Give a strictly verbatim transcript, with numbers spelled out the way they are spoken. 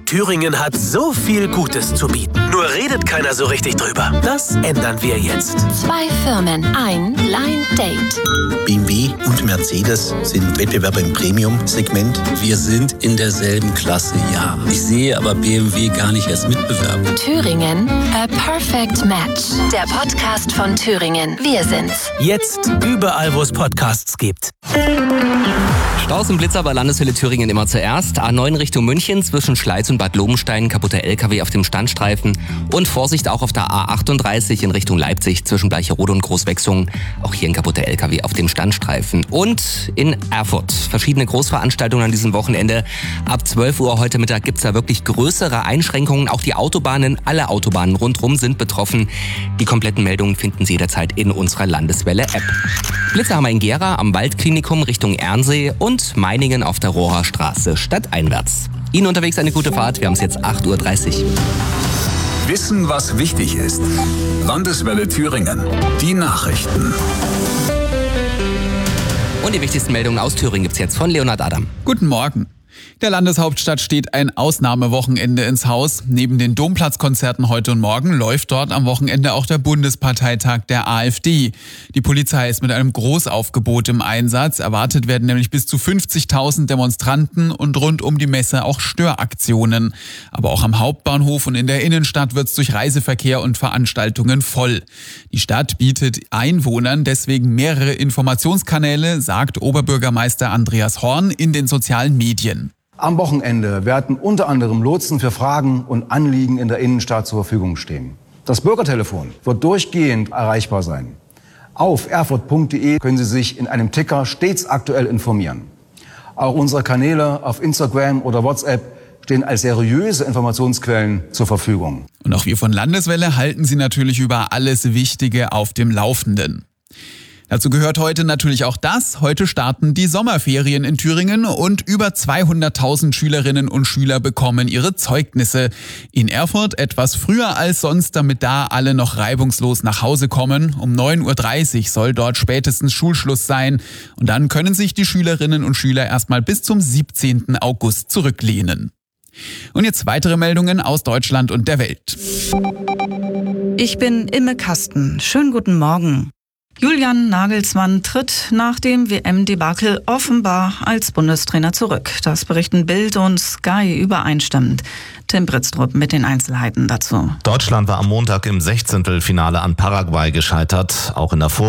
Thüringen hat so viel Gutes zu bieten. Nur redet keiner so richtig drüber. Das ändern wir jetzt. Zwei Firmen, ein Blind Date. B M W und Mercedes sind Wettbewerber im Premium-Segment. Wir sind in derselben Klasse, ja. Ich sehe aber B M W gar nicht als Mitbewerber. Thüringen, a perfect match. Der Podcast von Thüringen. Wir sind's. Jetzt überall, wo es Podcasts gibt. Staus und Blitzer bei Landeswelle Thüringen immer zuerst. A neun Richtung München zwischen Schleiz und Bad Lobenstein, kaputter L K W auf dem Standstreifen. Und Vorsicht auch auf der A achtunddreißig in Richtung Leipzig zwischen Bleicherode und Großwechsung. Auch hier ein kaputter L K W auf dem Standstreifen. Und in Erfurt verschiedene Großveranstaltungen an diesem Wochenende. Ab zwölf Uhr heute Mittag gibt's da wirklich größere Einschränkungen. Auch die Autobahnen, alle Autobahnen rundherum sind betroffen. Die kompletten Meldungen finden Sie jederzeit in unserer Landeswelle-App. Blitzer haben wir in Gera am Waldklinikum Richtung Ernsee und Meiningen auf der Rohrer Straße stadteinwärts. Ihnen unterwegs eine gute Fahrt. Wir haben es jetzt acht Uhr dreißig. Wissen, was wichtig ist. Landeswelle Thüringen. Die Nachrichten. Und die wichtigsten Meldungen aus Thüringen gibt's jetzt von Leonhard Adam. Guten Morgen. Der Landeshauptstadt steht ein Ausnahmewochenende ins Haus. Neben den Domplatzkonzerten heute und morgen läuft dort am Wochenende auch der Bundesparteitag der AfD. Die Polizei ist mit einem Großaufgebot im Einsatz. Erwartet werden nämlich bis zu fünfzigtausend Demonstranten und rund um die Messe auch Störaktionen. Aber auch am Hauptbahnhof und in der Innenstadt wird's durch Reiseverkehr und Veranstaltungen voll. Die Stadt bietet Einwohnern deswegen mehrere Informationskanäle, sagt Oberbürgermeister Andreas Horn in den sozialen Medien. Am Wochenende werden unter anderem Lotsen für Fragen und Anliegen in der Innenstadt zur Verfügung stehen. Das Bürgertelefon wird durchgehend erreichbar sein. Auf erfurt punkt de können Sie sich in einem Ticker stets aktuell informieren. Auch unsere Kanäle auf Instagram oder WhatsApp stehen als seriöse Informationsquellen zur Verfügung. Und auch wir von Landeswelle halten Sie natürlich über alles Wichtige auf dem Laufenden. Dazu gehört heute natürlich auch das. Heute starten die Sommerferien in Thüringen und über zweihunderttausend Schülerinnen und Schüler bekommen ihre Zeugnisse. In Erfurt etwas früher als sonst, damit da alle noch reibungslos nach Hause kommen. Um neun Uhr dreißig soll dort spätestens Schulschluss sein. Und dann können sich die Schülerinnen und Schüler erstmal bis zum siebzehnten August zurücklehnen. Und jetzt weitere Meldungen aus Deutschland und der Welt. Ich bin Imme Kasten. Schönen guten Morgen. Julian Nagelsmann tritt nach dem W M-Debakel offenbar als Bundestrainer zurück. Das berichten Bild und Sky übereinstimmend. Tim Britztrup mit den Einzelheiten dazu. Deutschland war am Montag im Sechzehntelfinale an Paraguay gescheitert. Auch in der Vor